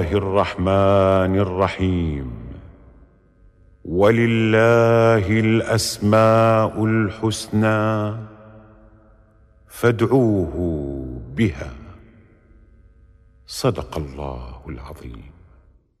الرحمن الرحيم. ولله الأسماء الحسنى فادعوه بها. صدق الله العظيم.